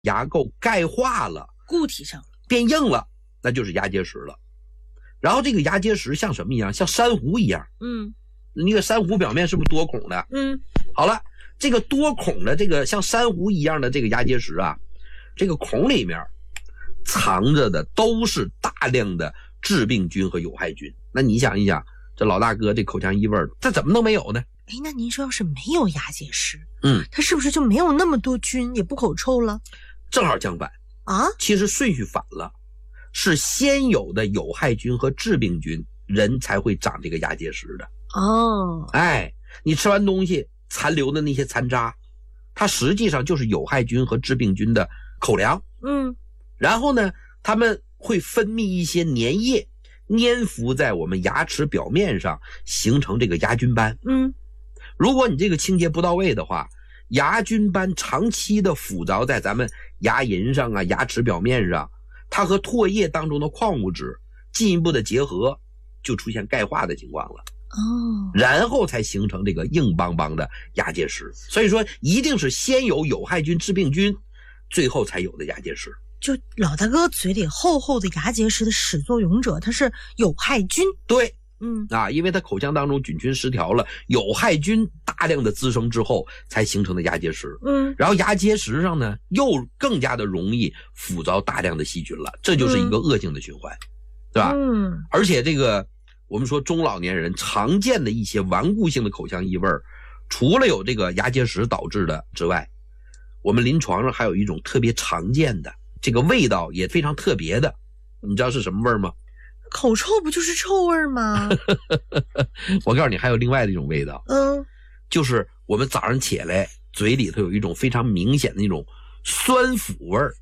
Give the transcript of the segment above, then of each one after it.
牙垢钙化了， 固体上了， 变硬了，那就是牙结石了。然后这个牙结石像什么一样？像珊瑚一样。那个珊瑚表面是不是多孔的？好了，这个多孔的这个像珊瑚一样的这个牙结石啊，这个孔里面藏着的都是大量的致病菌和有害菌。那你想一想，这老大哥这口腔异味这怎么能没有呢？ 那您说要是没有牙结石，它是不是就没有那么多菌，也不口臭了？ 正好相反啊， 其实顺序反了，是先有的有害菌和致病菌，人才会长这个牙结石的。你吃完东西残留的那些残渣，它实际上就是有害菌和致病菌的口粮。然后呢，它们会分泌一些粘液，粘附在我们牙齿表面上，形成这个牙菌斑。如果你这个清洁不到位的话，牙菌斑长期的附着在咱们牙龈上啊、牙齿表面上，它和唾液当中的矿物质进一步的结合，就出现钙化的情况了。然后才形成这个硬邦邦的牙结石。所以说一定是先有有害菌、致病菌，最后才有的牙结石。 就老大哥嘴里厚厚的牙结石的始作俑者，它是有害菌。 对，因为它口腔当中菌群失调了，有害菌大量的滋生之后才形成的牙结石。然后牙结石上呢，又更加的容易附着大量的细菌了，这就是一个恶性的循环，对吧？而且这个我们说中老年人常见的一些顽固性的口腔异味，除了有这个牙结石导致的之外，我们临床上还有一种特别常见的，这个味道也非常特别的，你知道是什么味吗？ 口臭不就是臭味吗？ 我告诉你，还有另外的一种味道，就是我们早上起来嘴里头有一种非常明显的那种酸腐味儿。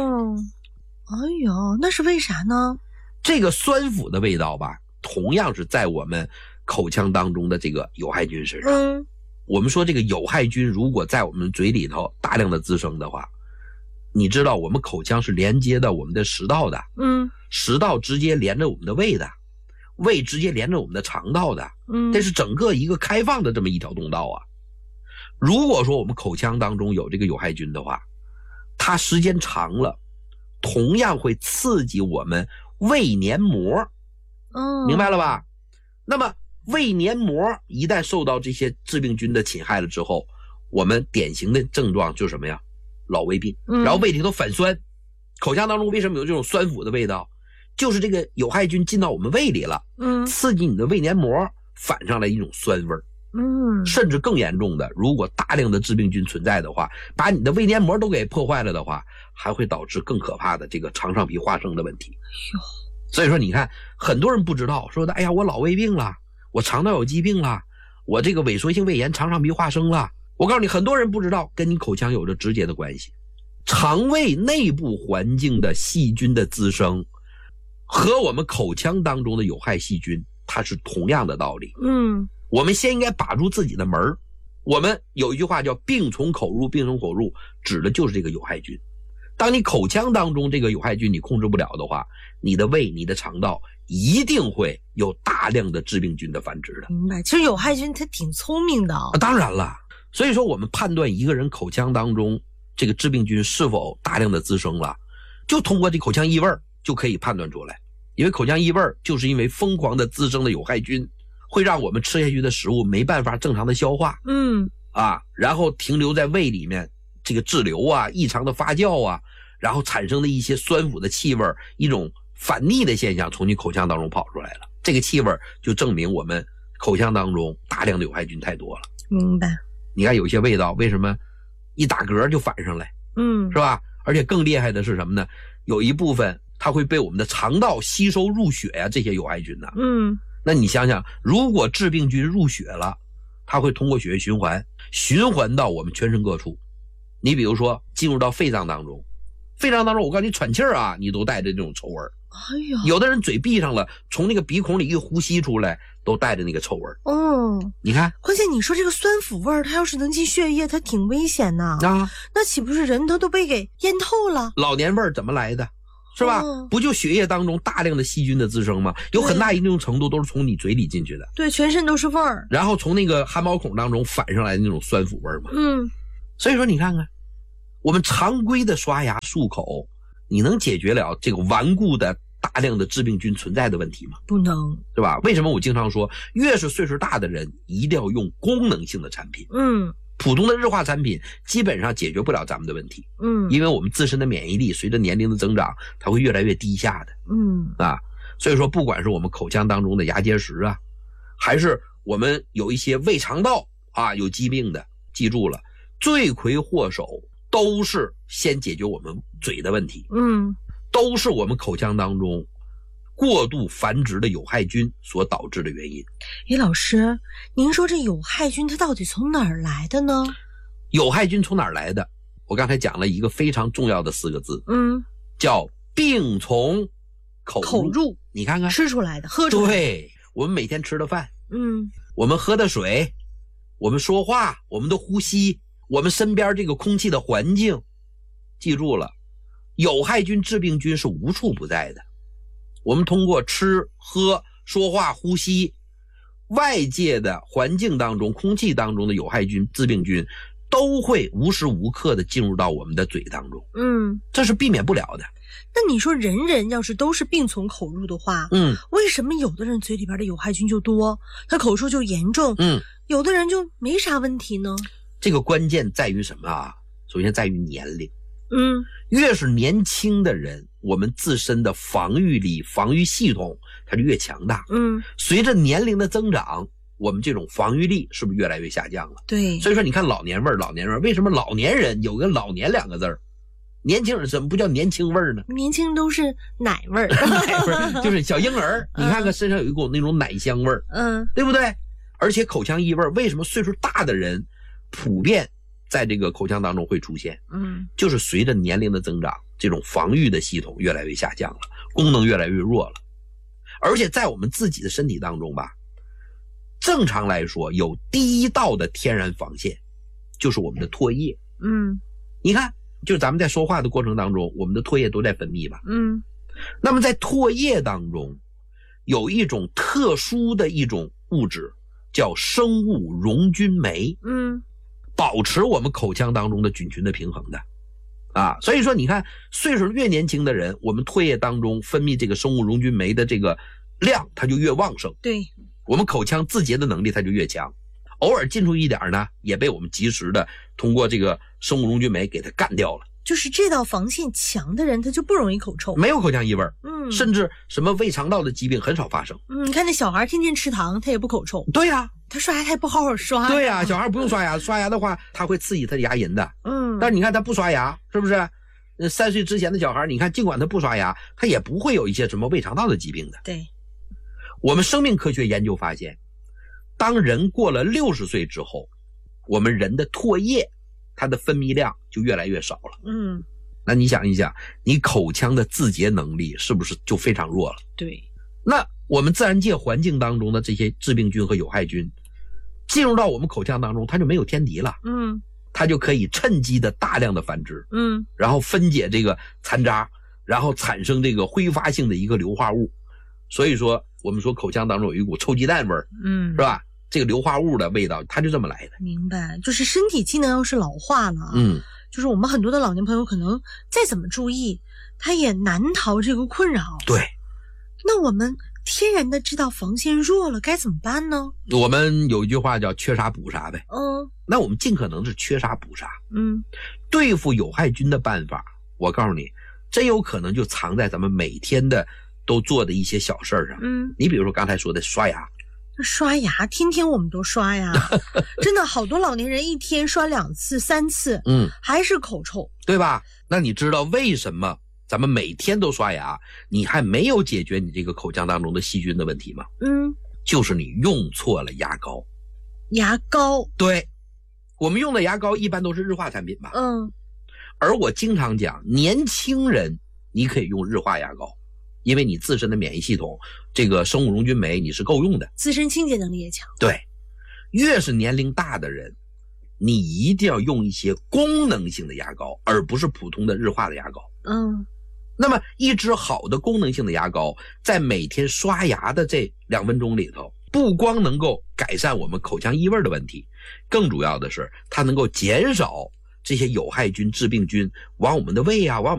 那是为啥呢？ 这个酸腐的味道吧，同样是在我们口腔当中的这个有害菌身上。我们说这个有害菌如果在我们嘴里头大量的滋生的话，你知道我们口腔是连接到我们的食道的，食道直接连着我们的胃的，胃直接连着我们的肠道的，这是整个一个开放的这么一条通道啊。如果说我们口腔当中有这个有害菌的话，它时间长了，同样会刺激我们胃黏膜。明白了吧？那么胃黏膜一旦受到这些致病菌的侵害了之后，我们典型的症状就是什么呀？老胃病。然后胃里头反酸，口腔当中为什么有这种酸腐的味道？就是这个有害菌进到我们胃里了，刺激你的胃黏膜，反上来一种酸味儿。甚至更严重的，如果大量的致病菌存在的话，把你的胃黏膜都给破坏了的话，还会导致更可怕的这个肠上皮化生的问题。所以说你看，很多人不知道，说的哎呀，我老胃病了，我肠道有疾病了，我这个萎缩性胃炎、肠上皮化生了。我告诉你，很多人不知道，跟你口腔有着直接的关系。肠胃内部环境的细菌的滋生和我们口腔当中的有害细菌，它是同样的道理。我们先应该把住自己的门。我们有一句话叫病从口入，病从口入，指的就是这个有害菌。当你口腔当中这个有害菌你控制不了的话，你的胃、你的肠道一定会有大量的致病菌的繁殖的。 明白，其实有害菌它挺聪明的当然了，所以说我们判断一个人口腔当中这个致病菌是否大量的滋生了，就通过这口腔异味就可以判断出来。因为口腔异味就是因为疯狂的滋生的有害菌，会让我们吃下去的食物没办法正常的消化。然后停留在胃里面，这个滞留啊、异常的发酵啊，然后产生的一些酸腐的气味，一种反逆的现象从你口腔当中跑出来了。这个气味就证明我们口腔当中大量的有害菌太多了。 明白。 你看有些味道为什么一打嗝就反上来，是吧？而且更厉害的是什么呢？有一部分它会被我们的肠道吸收入血呀，这些有害菌呢。那你想想，如果致病菌入血了，它会通过血液循环到我们全身各处。你比如说进入到肺脏当中，我告诉你喘气儿啊，你都带着这种臭味儿。有的人嘴闭上了，从那个鼻孔里一呼吸出来，都带着那个臭味儿。你看， 关键你说这个酸腐味儿，它要是能进血液，它挺危险的那岂不是人他都被给淹透了？ 老年味儿怎么来的？是吧？不就血液当中大量的细菌的滋生吗？有很大一定程度都是从你嘴里进去的。 对，全身都是味儿。 然后从那个汗毛孔当中反上来的那种酸腐味儿嘛。所以说你看看， 我们常规的刷牙漱口，你能解决了这个顽固的大量的致病菌存在的问题吗？ 不能， 是吧？为什么我经常说，越是岁数大的人，一定要用功能性的产品。普通的日化产品基本上解决不了咱们的问题。因为我们自身的免疫力随着年龄的增长，它会越来越低下的。所以说不管是我们口腔当中的牙结石啊，还是我们有一些胃肠道啊有疾病的，记住了，罪魁祸首都是先解决我们嘴的问题。都是我们口腔当中过度繁殖的有害菌所导致的原因。 老师，您说这有害菌它到底从哪儿来的呢？ 有害菌从哪儿来的？我刚才讲了一个非常重要的4个字，叫病从口入。你看看， 吃出来的，喝出来的。 对，我们每天吃的饭，我们喝的水，我们说话，我们的呼吸，我们身边这个空气的环境，记住了，有害菌、致病菌是无处不在的。我们通过吃、喝、说话、呼吸，外界的环境当中、空气当中的有害菌、致病菌都会无时无刻的进入到我们的嘴当中。这是避免不了的。 那你说人人要是都是病从口入的话，为什么有的人嘴里边的有害菌就多，他口臭就严重，有的人就没啥问题呢？ 这个关键在于什么啊？首先在于年龄。越是年轻的人，我们自身的防御力、防御系统它就越强大。随着年龄的增长，我们这种防御力是不是越来越下降了？ 对。 所以说你看老年味儿，为什么老年人有个老年2个字儿？年轻人怎么不叫年轻味儿呢？ 年轻都是奶味儿。 奶味儿就是小婴儿，你看看身上有一股那种奶香味儿，对不对？而且口腔异味为什么岁数大的人普遍在这个口腔当中会出现？就是随着年龄的增长，这种防御的系统越来越下降了，功能越来越弱了。而且在我们自己的身体当中吧，正常来说有第一道的天然防线，就是我们的唾液。你看，就是咱们在说话的过程当中，我们的唾液都在分泌吧。那么在唾液当中有一种特殊的一种物质叫生物溶菌酶，保持我们口腔当中的菌群的平衡的所以说你看，岁数越年轻的人，我们唾液当中分泌这个生物溶菌酶的这个量它就越旺盛， 对， 我们口腔自洁的能力它就越强。偶尔进出一点呢，也被我们及时的通过这个生物溶菌酶给它干掉了。 就是这道防线强的人，他就不容易口臭， 没有口腔异味，甚至什么胃肠道的疾病很少发生。 你看那小孩天天吃糖，他也不口臭。 对呀， 他刷牙他也不好好刷。 对呀，小孩不用刷牙，刷牙的话他会刺激他的牙龈的。但是你看他不刷牙，是不是？3岁之前的小孩，你看尽管他不刷牙，他也不会有一些什么胃肠道的疾病的。 对， 我们生命科学研究发现，当人过了60岁之后，我们人的唾液它的分泌量就越来越少了。那你想一想，你口腔的自洁能力是不是就非常弱了？ 对。 那我们自然界环境当中的这些致病菌和有害菌进入到我们口腔当中，它就没有天敌了。它就可以趁机的大量的繁殖。然后分解这个残渣，然后产生这个挥发性的一个硫化物。所以说我们说口腔当中有一股臭鸡蛋味儿，是吧？这个硫化物的味道它就这么来的。 明白，就是身体机能要是老化了，就是我们很多的老年朋友可能再怎么注意，他也难逃这个困扰。 对。 那我们天然的这道防线弱了该怎么办呢？ 我们有一句话叫缺啥补啥呗。那我们尽可能是缺啥补啥。对付有害菌的办法，我告诉你，真有可能就藏在咱们每天的都做的一些小事上。你比如说刚才说的刷牙。 刷牙天天我们都刷呀。真的好多老年人一天刷2次3次，还是口臭， 对吧？那你知道为什么咱们每天都刷牙，你还没有解决你这个口腔当中的细菌的问题吗？就是你用错了牙膏。 牙膏？ 对，我们用的牙膏一般都是日化产品吧。而我经常讲，年轻人你可以用日化牙膏，因为你自身的免疫系统，这个生物溶菌酶你是够用的， 自身清洁能力也强。 对，越是年龄大的人，你一定要用一些功能性的牙膏，而不是普通的日化的牙膏。那么一支好的功能性的牙膏，在每天刷牙的这2分钟里头，不光能够改善我们口腔异味的问题，更主要的是它能够减少这些有害菌、致病菌往我们的胃啊，往